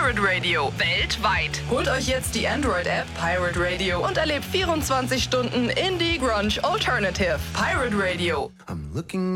Pirate Radio weltweit. Holt euch jetzt die Android-App Pirate Radio und erlebt 24 Stunden Indie Grunge Alternative. Pirate Radio. I'm looking